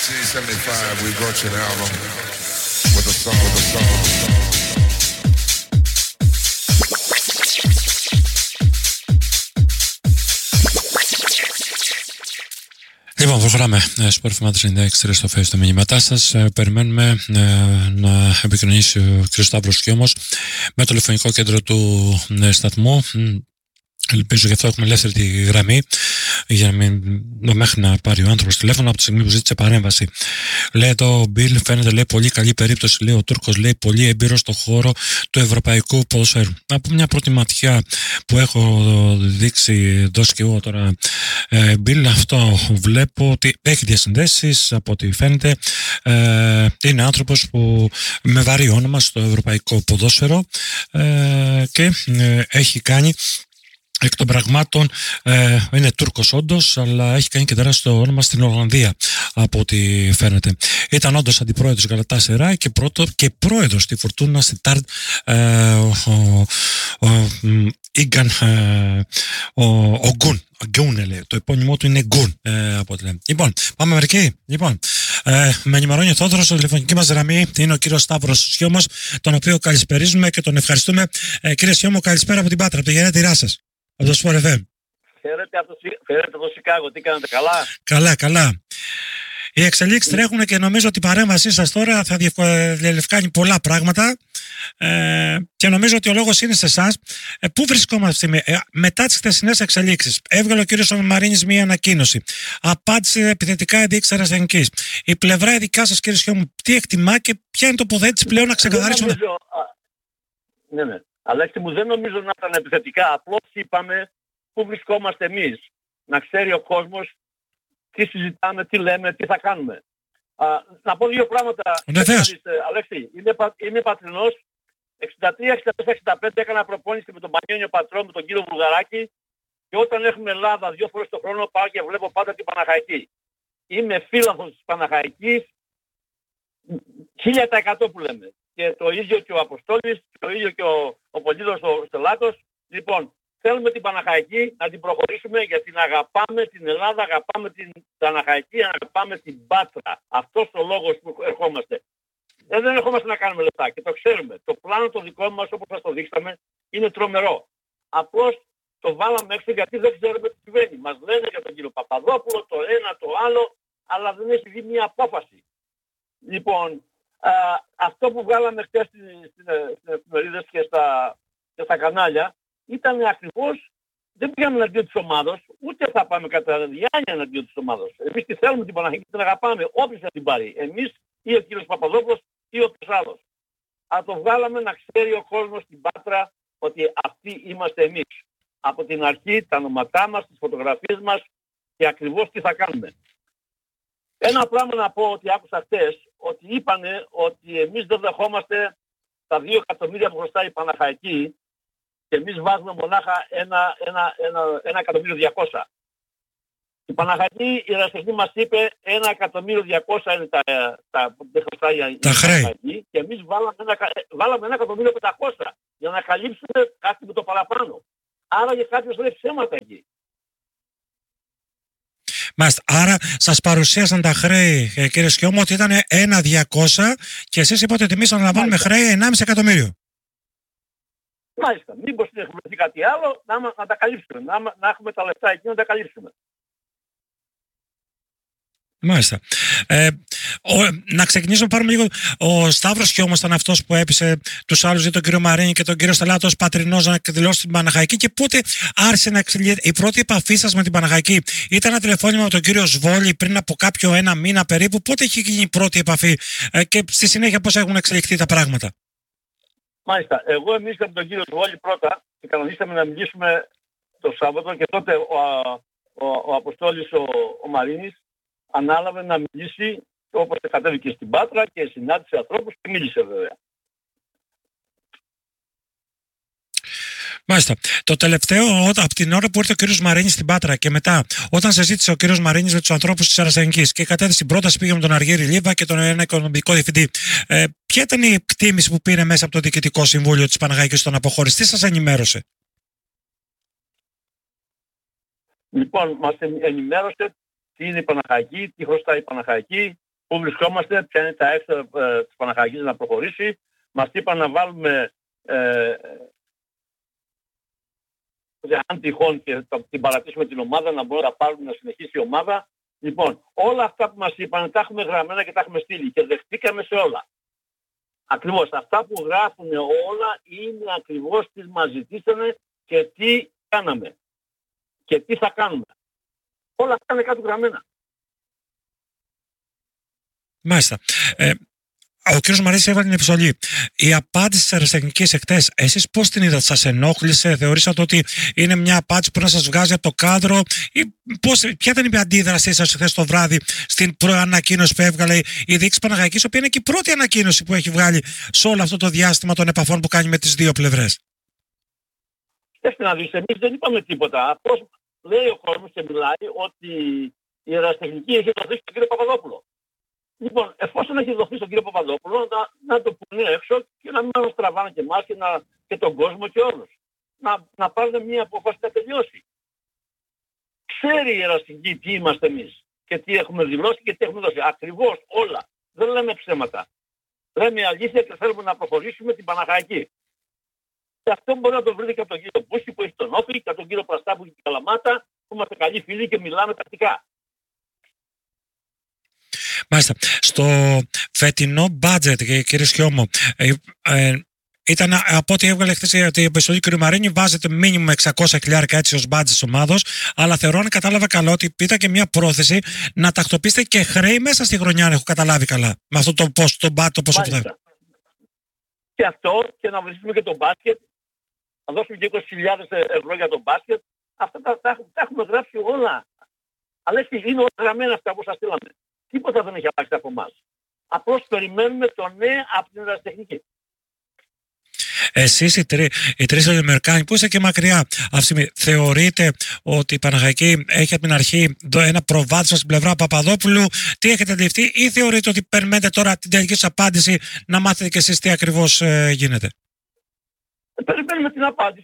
1975, we brought you an album with a song. Λοιπόν, προχωράμε στο περίφημα 36 στο face των μηνύματά σας. Περιμένουμε να επικοινωνήσει ο κ. Σταύρος Χιώμος με το τηλεφωνικό κέντρο του σταθμού. Ελπίζω γι' αυτό έχουμε ελεύθερη τη γραμμή για να μην μέχρι να πάρει ο άνθρωπος τηλέφωνο από τη στιγμή που ζήτησε παρέμβαση. Λέει το Bill, φαίνεται λέει πολύ καλή περίπτωση, λέει ο Τούρκος, λέει πολύ έμπειρος στο χώρο του ευρωπαϊκού ποδοσφαίρου. Από μια πρώτη ματιά που έχω δώσει και εγώ τώρα Bill, αυτό βλέπω ότι έχει διασυνδέσεις από ό,τι φαίνεται. Είναι άνθρωπος που με βαρύ όνομα στο ευρωπαϊκό ποδόσφαιρο και έχει κάνει εκ των πραγμάτων, είναι Τούρκος όντως, αλλά έχει κάνει και τεράστιο όνομα στην Ολλανδία από ό,τι φαίνεται. Ήταν όντως αντιπρόεδρος Γαλατάσαράι και πρόεδρος στη Φορτούνα Σιτάρντ Ίγκαν ο Γκουν. Γκούνε λέει. Το επώνυμό του είναι Γκουν από ό,τι λέμε. Λοιπόν, πάμε μερικοί. Λοιπόν, με ενημερώνει ο Θόδωρος, η τηλεφωνική μας γραμμή είναι ο κύριος Σταύρος Χιώμος, τον οποίο καλησπερίζουμε και τον ευχαριστούμε. Κύριε Χιώμο, καλησπέρα από την Πάτρα, από τη γενέτειρά σας. Από το Sport FM. Χαίρετε από το Σικάγο, τι κάνετε, καλά? Καλά, καλά. Οι εξελίξεις τρέχουν και νομίζω ότι η παρέμβασή σας τώρα θα διελευκάνει πολλά πράγματα και νομίζω ότι ο λόγος είναι σε εσάς. Πού βρισκόμαστε μετά τις χθεσινές εξελίξεις? Έβγαλε ο κύριος Μαρίνης μία ανακοίνωση. Απάντησε επιθετικά η διοίκηση Αστυνομικής. Η πλευρά ειδικά σας, κύριε Σιώμου, τι εκτιμά και ποια είναι η τοποθέτηση πλέον να ξεκαθαρίσουμε? Ναι. Αλέξη μου, δεν νομίζω να ήταν επιθετικά. Απλώς είπαμε πού βρισκόμαστε εμείς. Να ξέρει ο κόσμος τι συζητάμε, τι λέμε, τι θα κάνουμε. Να πω δύο πράγματα. Αλέξη, είμαι πατρινός. 63-65 έκανα προπόνηση με τον Πανιόνιο Πατρό, με τον κύριο Βουλγαράκη. Και όταν έχουμε Ελλάδα 2 φορές το χρόνο πάω και βλέπω πάντα την Παναχαϊκή. Είμαι φίλαθος της Παναχαϊκής 1000% που λέμε. Και το ίδιο και ο Αποστόλης, το ίδιο και ο Πολύδωρος ο Στελάτος. Λοιπόν, θέλουμε την Παναχαϊκή να την προχωρήσουμε γιατί αγαπάμε την Ελλάδα, αγαπάμε την Παναχαϊκή, αγαπάμε την Πάτρα. Αυτός ο λόγος που ερχόμαστε. Δεν ερχόμαστε να κάνουμε λεφτά και το ξέρουμε. Το πλάνο το δικό μας, όπως σας το δείξαμε, είναι τρομερό. Απλώς το βάλαμε έξω γιατί δεν ξέρουμε τι συμβαίνει. Μας λένε για τον κύριο Παπαδόπουλο, το ένα, το άλλο, αλλά δεν έχει δει μια απόφαση. Λοιπόν, αυτό που βγάλαμε χθες στις εφημερίδες και στα κανάλια ήταν ακριβώς, δεν πήγαμε εναντίον της ομάδος, ούτε θα πάμε κατά διάνοια εναντίον της ομάδος. Εμείς τη θέλουμε την Παναχαϊκή, την αγαπάμε, όποιος θα την πάρει. Εμείς ή ο κύριος Παπαδόπουλος ή όποιος άλλος. Αλλά το βγάλαμε να ξέρει ο κόσμος στην Πάτρα ότι αυτοί είμαστε εμείς. Από την αρχή, τα ονόματά μας, τις φωτογραφίες μας και ακριβώς τι θα κάνουμε. Ένα πράγμα να πω ότι άκουσα χτες, ότι είπανε ότι εμείς δεν δεχόμαστε τα 2 εκατομμύρια που χρωστάει η Παναχαϊκή και εμείς βάζουμε μονάχα 1.200.000. Η Παναχαϊκή, η Ερασιτεχνή μας είπε 1.200.000 είναι τα που δεν χρωστάει η Παναχαϊκή και εμείς βάλαμε 1.500.000 για να καλύψουμε κάτι με το παραπάνω. Άρα για κάποιος λέει ψέματα εκεί. Μάλιστα. Άρα σας παρουσίασαν τα χρέη, κύριε Σκιώμο, ότι ήταν 1.200 και εσείς είπατε ότι εμείς αναλαμβάνουμε χρέη 1,5 εκατομμύριο. Μάλιστα. Μήπως έχουμε βρεθεί κάτι άλλο να τα καλύψουμε. Να έχουμε τα λεφτά εκεί να τα καλύψουμε. Μάλιστα. Να ξεκινήσουμε, πάρουμε λίγο. Ο Σταύρος Χιώμος ήταν αυτός που έπεισε τους άλλους, δηλαδή τον κύριο Μαρίνη και τον κύριο Στελάτο, ως πατρινός να εκδηλώσει την Παναχαϊκή. Και πότε άρχισε να εξελίσσεται η πρώτη επαφή σας με την Παναχαϊκή? Ήταν ένα τηλεφώνημα με τον κύριο Σβόλη πριν από ένα μήνα περίπου? Πότε είχε γίνει η πρώτη επαφή και στη συνέχεια πώς έχουν εξελιχθεί τα πράγματα? Μάλιστα. Εμείς με τον κύριο Σβόλη πρώτα και κανονίσαμε να μιλήσουμε το Σάββατο και τότε ο Αποστόλης ο Μαρίνης ανάλαβε να μιλήσει, όπως κατέβηκε στην Πάτρα και συνάντησε ανθρώπους και μίλησε βέβαια. Μάλιστα. Το τελευταίο, από την ώρα που ήρθε ο κύριος Μαρίνης στην Πάτρα και μετά, όταν συζήτησε ο κύριος Μαρίνης με τους ανθρώπους της Αστυνομικής και κατέθεσε την πρόταση, πήγε με τον Αργύρη Λίβα και τον ένα οικονομικό διευθυντή, ποια ήταν η εκτίμηση που πήρε μέσα από το Διοικητικό Συμβούλιο της Παναχαϊκής στον αποχώρηση? Τι σας ενημέρωσε? Λοιπόν, μας ενημέρωσε τι είναι η Παναχαϊκή, τι χρωστάει η Παναχαϊκή, πού βρισκόμαστε, ποια είναι τα έξοδα της Παναχαϊκής να προχωρήσει. Μας είπαν να βάλουμε αν τυχόν και την παρατήσουμε την ομάδα, να μπορούμε να πάρουμε να συνεχίσει η ομάδα. Λοιπόν, όλα αυτά που μας είπαν τα έχουμε γραμμένα και τα έχουμε στείλει και δεχτήκαμε σε όλα. Ακριβώς, αυτά που γράφουν όλα είναι ακριβώς τι μας ζητήσανε και τι κάναμε και τι θα κάνουμε. Όλα αυτά είναι κάτω γραμμένα. Μάλιστα. Ο κύριος Μαρίσης έβαλε την επιστολή. Η απάντηση της αεραστεχνικής εχθές, εσείς πώς την είδατε, σας ενόχλησε, θεωρήσατε ότι είναι μια απάντηση που να σας βγάζει από το κάδρο, ή ποια ήταν η αντίδρασή σας χθες το βράδυ στην προανακοίνωση που έβγαλε η διοίκηση Παναχαϊκής, η οποία είναι και η πρώτη ανακοίνωση που έχει βγάλει σε όλο αυτό το διάστημα των επαφών που κάνει με τις δύο πλευρές? Έστε να δεις, εμείς δεν είπαμε τίποτα. Απλώς λέει ο κόσμος και μιλάει ότι η αεραστεχνική έχει δοθεί στον κύριο Παπαδόπουλο. Λοιπόν, εφόσον έχει δοθεί στον κύριο Παπαδόπουλο, να το πούνε έξω και να μην μας τραβάνε και εμάς και τον κόσμο και όλους. Να πάρουν μια απόφαση να τελειώσει. Ξέρει η αεραστεχνική τι είμαστε εμείς και τι έχουμε δηλώσει και τι έχουμε δώσει. Ακριβώς όλα. Δεν λέμε ψέματα. Λέμε αλήθεια και θέλουμε να προχωρήσουμε την Παναχαϊκή. Και αυτό μπορεί να το βρείτε και από τον κύριο Μπούση που έχει τον Όφη και από τον κύριο Πραστά που έχει την Καλαμάτα, που είμαστε καλοί φίλοι και μιλάμε τακτικά. Μάλιστα. Στο φετινό budget, κύριε Σκιώμο, ήταν από ό,τι έβγαλε χθες η επιστολή του κ. Μαρίνη, βάζετε μίνιμουμ 600.000 έτσι ως budget της ομάδος, αλλά θεωρώ, αν κατάλαβα καλά, ότι ήταν και μια πρόθεση να τακτοποιήσετε και χρέη μέσα στη χρονιά, αν έχω καταλάβει καλά. Με αυτό το ποσό που θα. Και αυτό, και να βοηθήσουμε και το μπάσκετ, να δώσουμε και 20.000 ευρώ για το μπάσκετ. Αυτά τα έχουμε γράψει όλα. Αλλά είναι όλα γραμμένα αυτά που σας στείλαμε. Τίποτα δεν έχει αλλάξει από εμάς. Απλώς περιμένουμε το ναι από την αεραστεχνική. Εσείς οι τρεις Αμερικάνοι που είστε και μακριά αυτή, θεωρείτε ότι η Παναχαϊκή έχει από την αρχή ένα προβάδισμα στην πλευρά Παπαδόπουλου, τι έχετε αντιληφθεί, ή θεωρείτε ότι περιμένετε τώρα την τελική σας απάντηση να μάθετε και εσείς τι ακριβώς γίνεται? Περιμένουμε την απάντηση.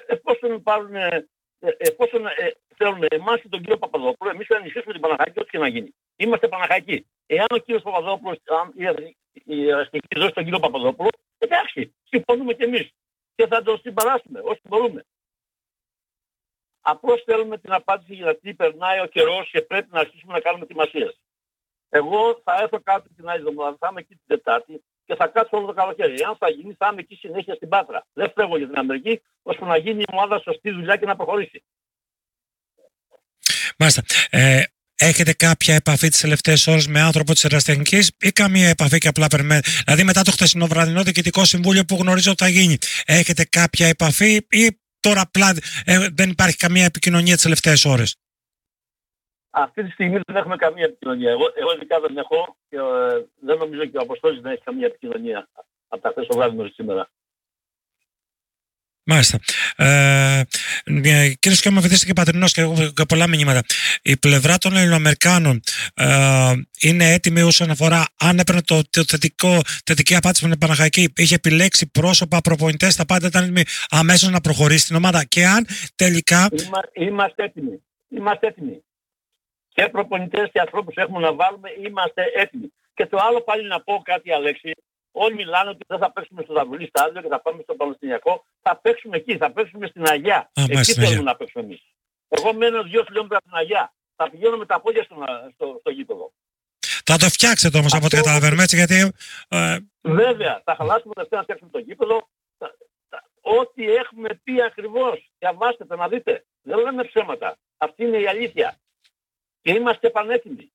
Εφόσον θέλουν εμάς και τον κύριο Παπαδόπουλο, εμείς θα ενισχύσουμε την Παναχαϊκή ό,τι και να γίνει. Είμαστε Παναχαϊκοί. Εάν ο κύριος Παπαδόπουλος, η αεραστεχνική δώσει τον κύριο Παπαδόπουλο, εντάξει, συμφωνούμε κι εμείς και θα το συμπαράσουμε όσο μπορούμε. Απλώς θέλουμε την απάντηση γιατί περνάει ο καιρός και πρέπει να αρχίσουμε να κάνουμε ετοιμασίες. Εγώ θα έρθω κάτω την άλλη εβδομάδα, θα είμαι εκεί την Τετάρτη και θα κάτσω όλο το καλοκαίρι. Εάν θα γίνει, θα είμαι εκεί συνέχεια στην Πάτρα. Δεν φεύγω για την Αμερική, ώστε να γίνει η ομάδα σωστή δουλειά και να προχωρήσει. Μάλιστα. Έχετε κάποια επαφή τις τελευταίες ώρες με άνθρωπο της αεραστεχνικής ή καμία επαφή και απλά περιμένετε? Δηλαδή, μετά το χθεσινό βραδινό διοικητικό συμβούλιο που γνωρίζω ότι θα γίνει, έχετε κάποια επαφή ή τώρα απλά δεν υπάρχει καμία επικοινωνία τις τελευταίες ώρες? Αυτή τη στιγμή δεν έχουμε καμία επικοινωνία. Εγώ ειδικά δεν έχω και δεν νομίζω και ο Αποστόλης δεν έχει καμία επικοινωνία από τα χθες το βράδυ μέχρι σήμερα. Μάλιστα. Κύριε Σκιώμα, βεβαίως και πατρινός και έχω πολλά μηνύματα. Η πλευρά των Ελληνοαμερικάνων είναι έτοιμη όσον αφορά αν έπαιρνε το θετική απάντηση με την Παναχαϊκή, είχε επιλέξει πρόσωπα, προπονητές, τα πάντα ήταν έτοιμοι αμέσως να προχωρήσει την ομάδα, και αν τελικά. Είμαστε έτοιμοι. Είμαστε έτοιμοι. Και προπονητές και ανθρώπους έχουμε να βάλουμε, είμαστε έτοιμοι. Και το άλλο πάλι να πω κάτι, Αλέξη. Όλοι μιλάνε ότι δεν θα παίξουμε στο Δαβουλή στάδιο και θα πάμε στο Πανεπιστημιακό. Θα παίξουμε εκεί, θα παίξουμε στην Αγιά. Εκεί θέλουμε να παίξουμε εμείς. Εγώ μένω 2 χιλιόμετρα από την Αγιά. Θα πηγαίνω με τα πόδια στο γήπεδο. Θα το φτιάξετε όμως από ό,τι καταλαβαίνουμε, έτσι, γιατί. Βέβαια, θα χαλάσουμε να φτιάξουμε το γήπεδο. Ό,τι έχουμε πει ακριβώς. Διαβάστε τα να δείτε. Δεν λέμε ψέματα. Αυτή είναι η αλήθεια. Και είμαστε πανέτοιμοι.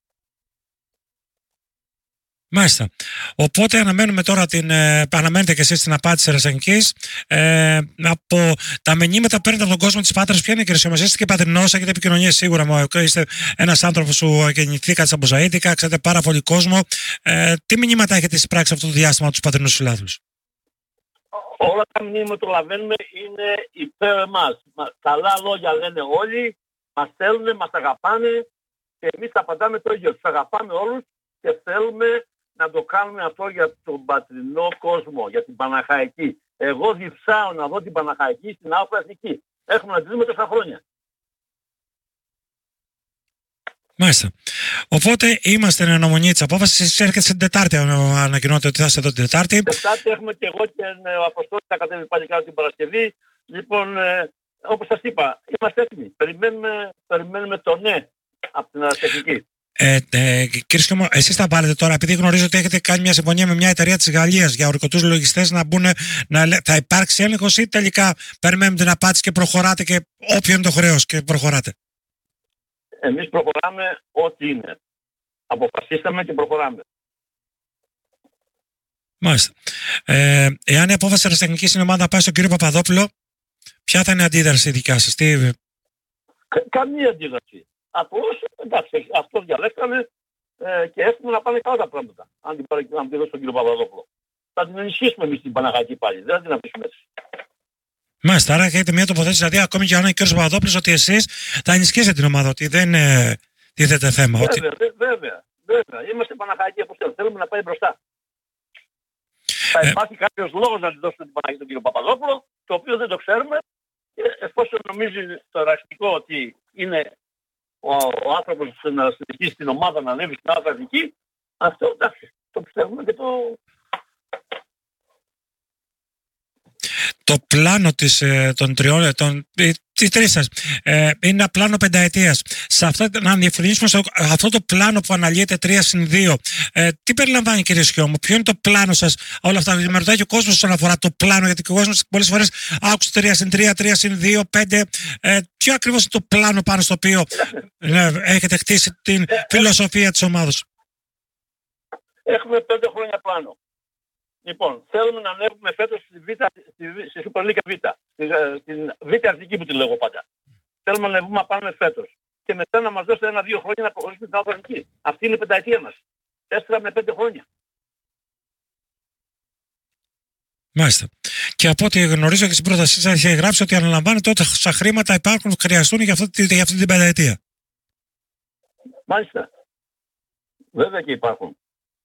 Μάλιστα. Οπότε αναμένουμε τώρα αναμένετε και εσείς την απάντηση της αεραστεχνικής. Από τα μηνύματα παίρνετε από τον κόσμο της Πάτρας, ποια είναι, κύριε Σκιώμα? Είστε και πατρινός, έχετε επικοινωνίες σίγουρα. Είστε ένας άνθρωπος που γεννηθήκατε στα Μποζαΐδικα, ξέρετε πάρα πολύ κόσμο. Τι μηνύματα έχετε εισπράξει αυτό το διάστημα από τους πατρινούς φιλάθλους? Όλα τα μηνύματα που λαβαίνουμε είναι υπέρ εμάς. Καλά λόγια λένε όλοι, μας θέλουν, μας αγαπάνε και εμείς απαντάμε το ίδιο. Τους αγαπάμε όλους και θέλουμε να το κάνουμε αυτό για τον πατρινό κόσμο, για την Παναχαϊκή. Εγώ διψάω να δω την Παναχαϊκή στην Εθνική. Έχουμε να τη δούμε τόσα χρόνια. Μάλιστα. Οπότε είμαστε εν αναμονή της απόφασης. Εσείς έρχεται την Τετάρτη, ανακοινώνετε ότι θα είστε εδώ την Τετάρτη. Τετάρτη έχουμε και εγώ και ο Αποστόλης θα κατέβει πάλι κάτω την Παρασκευή. Λοιπόν, όπως σας είπα, είμαστε έτοιμοι. Περιμένουμε το ναι από την αεροτεχνική. Κύριε Σκιώμο, εσείς θα βάλετε τώρα, επειδή γνωρίζω ότι έχετε κάνει μια συμφωνία με μια εταιρεία της Γαλλίας για ορυκτούς λογιστές να μπουν, θα υπάρξει έλεγχος ή τελικά περιμένετε την απάντηση και προχωράτε και όποιο είναι το χρέος και προχωράτε? Εμείς προχωράμε ό,τι είναι. Αποφασίσαμε και προχωράμε. Μάλιστα. Εάν η απόφαση αεροτεχνικής στην ομάδα πάει στον κύριο Παπαδόπουλο, ποια θα είναι η αντίδραση δικιά σας? Καμία αντίδραση. Απλώς, εντάξει, αυτό διαλέξαμε και εύχομαι να πάνε καλά τα πράγματα. Αν την δώσω στον κύριο Παπαδόπουλο. Θα την ενισχύσουμε εμείς την Παναχαϊκή πάλι. Δεν θα την αφήσουμε έτσι. Μάλιστα, άρα έχετε μια τοποθέτηση, δηλαδή ακόμη και αν είναι ο κύριος Παπαδόπουλος, ότι εσείς θα ενισχύσετε την ομάδα, ότι δεν τίθεται θέμα. Βέβαια. Είμαστε Παναχαϊκοί όπως θέλουμε να πάει μπροστά. Θα υπάρχει κάποιος λόγος να τη δώσουμε την Παναχαϊκή στον κύριο Παπαδόπουλο, το οποίο δεν το ξέρουμε. Εφόσον νομίζει το εραστικό ότι είναι ο άνθρωπος να συνεχίσει την ομάδα να ανέβει στην Αθηνική, αυτό εντάξει, το πιστεύουμε και το... Το πλάνο των τριών, τις τρεις σας, είναι ένα πλάνο πενταετίας. Σε αυτό, να διευκρινίσουμε αυτό το πλάνο που αναλύεται 3+2, τι περιλαμβάνει, κύριε Σκιώμο? Ποιο είναι το πλάνο σας? Όλα αυτά με ρωτάει και ο κόσμος όσον αφορά το πλάνο, γιατί ο κόσμος πολλές φορές άκουσε 3+3, 3+2, 5. Ποιο ακριβώς είναι το πλάνο πάνω στο οποίο έχετε χτίσει την φιλοσοφία της ομάδας? Έχουμε 5 χρόνια πλάνο. Λοιπόν, θέλουμε να ανέβουμε φέτος στη Super League Β, στην Β' Εθνική που τη λέγω πάντα. Θέλουμε να ανέβουμε πάμε φέτος. Και μετά να μας δώσετε 1-2 χρόνια να προχωρήσουμε στην Αλφα Εθνική. Αυτή είναι η πενταετία μας. 4 με 5 χρόνια. Μάλιστα. Και από ό,τι γνωρίζω και στην πρότασή σας έχει γράψει ότι αναλαμβάνετε όσα χρήματα υπάρχουν χρειαστούν για αυτή την πενταετία. Μάλιστα. Βέβαια και υπάρχουν.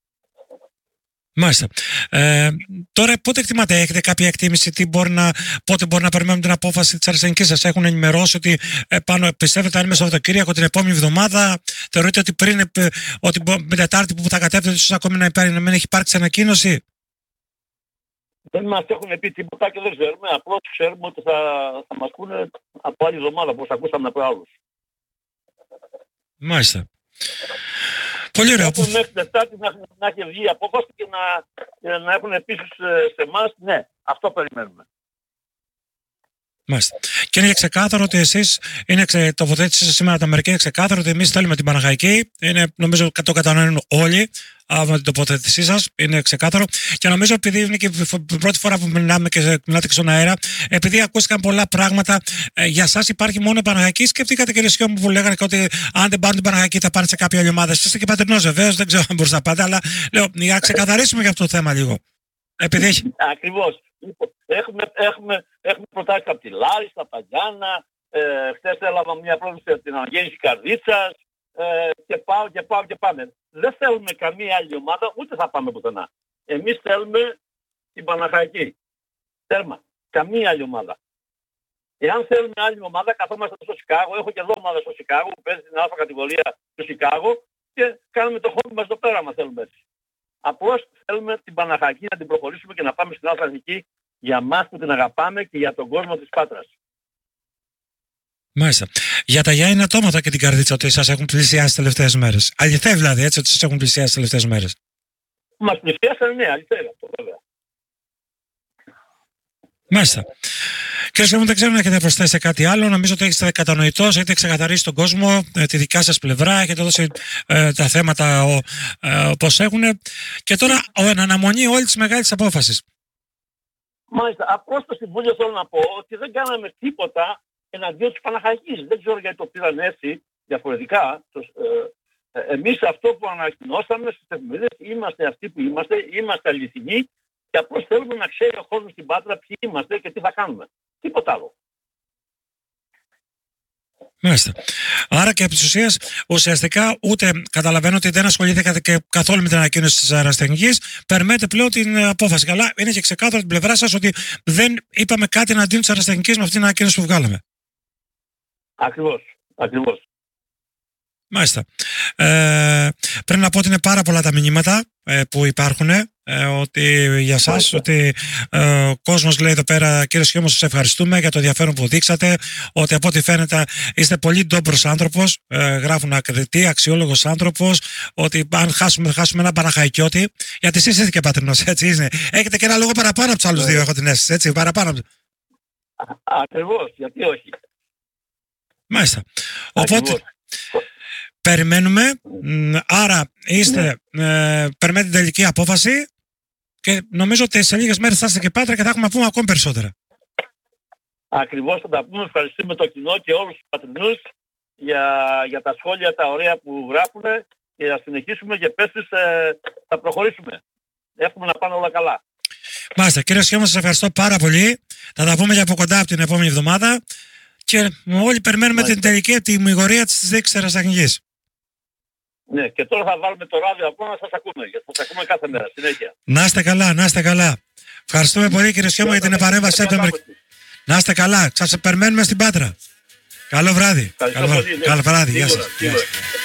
Μάλιστα. Τώρα πότε εκτιμάτε, έχετε κάποια εκτίμηση πότε μπορεί να περιμένουμε την απόφαση της αεροτεχνικής? Σας έχουν ενημερώσει ότι πιστεύετε αν είναι Σαββατοκύριακο την επόμενη εβδομάδα? Θεωρείτε ότι ότι με Τετάρτη που θα κατέβετε ίσως ακόμη να μην έχει υπάρξει ανακοίνωση? Δεν μας έχουν πει τίποτα και δεν ξέρουμε. Απλώς ξέρουμε ότι θα μας πούνε από άλλη εβδομάδα, όπως ακούσαμε από άλλους. Μάλιστα. Πολύ ωραία. Μέχρι την Τετάρτη να έχει βγει η απόφαση και να έχουν επίσης σε εμάς, ναι, αυτό περιμένουμε. Μάλιστα. Και είναι ξεκάθαρο ότι εσείς, τοποθέτηση σας σήμερα τα μερικά είναι ξεκάθαρο ότι εμείς θέλουμε την Παναχαϊκή. Νομίζω το κατανοούν όλοι με την τοποθέτησή σας. Είναι ξεκάθαρο. Και νομίζω επειδή είναι και η πρώτη φορά που μιλάτε και στον αέρα, επειδή ακούστηκαν πολλά πράγματα, για σας υπάρχει μόνο η Παναχαϊκή. Σκεφτήκατε, κύριε Σκιώμου, που λέγανε ότι αν δεν πάρουν την Παναχαϊκή θα πάνε σε κάποια άλλη ομάδα. Είστε και πατερνός βεβαίως, δεν ξέρω αν μπορείτε να πάτε, αλλά λέω για να ξεκαθαρίσουμε για αυτό το θέμα λίγο. Ακριβώς. Έχουμε προτάσεις από τη Λάρισα, από τα Γιάννα, χθες έλαβα μια πρόταση από την αναγέννηση Καρδίτσας και πάμε. Δεν θέλουμε καμία άλλη ομάδα, ούτε θα πάμε πουθενά. Εμείς θέλουμε την Παναχαϊκή. Τέρμα. Καμία άλλη ομάδα. Εάν θέλουμε άλλη ομάδα, καθόμαστε στο Σικάγο. Έχω και εδώ ομάδα στο Σικάγο που παίζει την Α κατηγορία του Σικάγο και κάνουμε το χώρο μας εδώ πέρα, αν θέλουμε έτσι. Απλώς θέλουμε την Παναχαϊκή να την προχωρήσουμε και να πάμε στην Αλφα Εθνική για μας που την αγαπάμε και για τον κόσμο της Πάτρας. Μάλιστα. Για τα Γιάννη Ατόματα και την Καρδίτσα ότι σας έχουν πλησιάσει τις τελευταίες μέρες. Αληθεύει δηλαδή έτσι ότι σας έχουν πλησιάσει τις τελευταίες μέρες? Μας πλησιάσανε, ναι, αληθεύει αυτό βέβαια. Μάλιστα. Κύριε Σκιώμου, δεν ξέρω αν έχετε προσθέσει κάτι άλλο. Νομίζω ότι έχετε κατανοητός, έχετε ξεκαθαρίσει τον κόσμο, τη δικιά σας πλευρά, έχετε δώσει τα θέματα όπως έχουν. Και τώρα εν αναμονή όλη της μεγάλης απόφασης. Μάλιστα. Απλώς στο Συμβούλιο θέλω να πω ότι δεν κάναμε τίποτα εναντίον της Παναχαϊκής. Δεν ξέρω γιατί το πήραν έτσι διαφορετικά. Εμείς αυτό που ανακοινώσαμε στις εφημερίδες είμαστε αυτοί που είμαστε αληθινοί και απλώς θέλουμε να ξέρει ο κόσμος στην Πάτρα ποιοι είμαστε και τι θα κάνουμε. Τίποτα άλλο. Μάλιστα. Άρα και επί της ουσίας, ουσιαστικά ούτε καταλαβαίνω ότι δεν ασχολήθηκατε και καθόλου με την ανακοίνωση της αεραστεχνικής. Περιμένετε πλέον την απόφαση. Καλά, είναι και ξεκάθαρο την πλευρά σας ότι δεν είπαμε κάτι εναντίον της αεραστεχνικής με αυτή την ανακοίνωση που βγάλαμε. Ακριβώς. Μάλιστα. Πρέπει να πω ότι είναι πάρα πολλά τα μηνύματα που υπάρχουν ότι για εσάς, ότι ο κόσμος λέει εδώ πέρα, κύριε Σκιώμο, σας ευχαριστούμε για το ενδιαφέρον που δείξατε, ότι από ό,τι φαίνεται είστε πολύ ντόμπρος άνθρωπος, γράφουν ακριτή, αξιόλογος άνθρωπος, ότι αν χάσουμε ένα Παναχαϊκιώτη, γιατί εσείς είστε και πατρινός, έτσι είναι. Έχετε και ένα λόγο παραπάνω από τους άλλους δύο, έχω την αίσθηση, έτσι, παραπάνω. Ακριβώς, γιατί όχι. Μάλιστα. Οπότε περιμένουμε, άρα είστε, περιμένετε την τελική απόφαση και νομίζω ότι σε λίγες μέρες θα είστε και Πάτρα και θα έχουμε να πούμε ακόμη περισσότερα. Ακριβώς, θα τα πούμε. Ευχαριστούμε το κοινό και όλους τους πατρινούς για τα σχόλια τα ωραία που γράφουν και θα συνεχίσουμε και πέσεις θα προχωρήσουμε. Έχουμε να πάνε όλα καλά. Μάλιστα, κύριε Σκιώμο, σας ευχαριστώ πάρα πολύ. Θα τα πούμε για από κοντά από την επόμενη εβδομάδα και όλοι περιμένουμε την τελική τιμιγορία της Δέξτερας Αγγλικής. Ναι, και τώρα θα βάλουμε το ράδιο ακόμα να σας ακούμε. Γιατί θα σας ακούμε κάθε μέρα, συνέχεια. Να είστε καλά, να είστε καλά. Ευχαριστούμε πολύ, κύριε Σκιώμο, για την παρέμβαση. Να είστε καλά, σας περιμένουμε στην Πάτρα. Καλό βράδυ. Καλό βράδυ, Γεια σας.